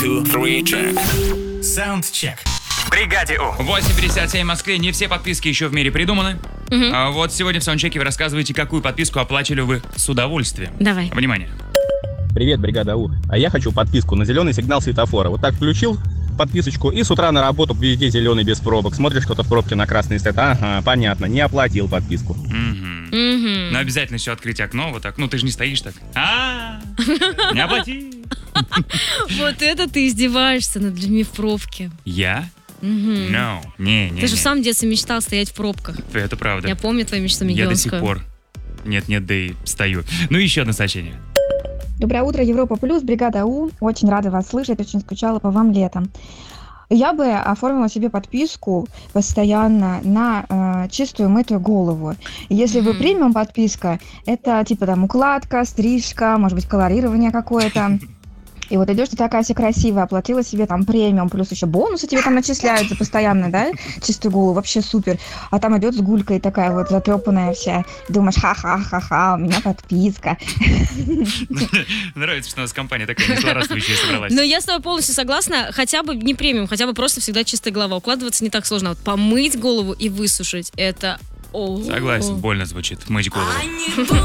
2, 3, check. Саундчек. В бригаде У. 8:57 в Москве. Не все подписки еще в мире придуманы. А вот сегодня в саундчеке вы рассказываете, какую подписку оплачивали вы с удовольствием. Давай. Внимание. Привет, бригада У. А я хочу подписку на зеленый сигнал светофора. Вот так включил подписочку и с утра на работу везде зеленый без пробок. Смотришь, кто-то в пробке на красный стоит. Ага, понятно, не оплатил подписку. Но обязательно еще открыть окно, вот так. Ну, ты же не стоишь так. Не оплати. Вот это ты издеваешься над людьми в пробке. Я? No. Не. Ты же сам в детстве мечтал стоять в пробках. Это правда. Я помню твою мечту Я до сих миллионскую. пор. Нет, да и стою. Ну, еще одно сообщение. Доброе утро, Европа Плюс, бригада У. Очень рада вас слышать, очень скучала по вам летом. Я бы оформила себе подписку постоянно на чистую мытую голову. Если вы премиум подписка, это типа там укладка, стрижка, может быть колорирование какое-то. И вот идешь, ты такая вся красивая, оплатила себе там премиум, плюс еще бонусы тебе там начисляются постоянно, да, чистую голову, вообще супер. А там идет с гулькой такая вот затрепанная вся, думаешь, ха-ха-ха-ха, у меня подписка. Нравится, что у нас компания такая незлорадствующая собралась. Но я с тобой полностью согласна, хотя бы не премиум, хотя бы просто всегда чистая голова. Укладываться не так сложно. Вот помыть голову и высушить, это... Согласен, больно звучит. Мыть голову.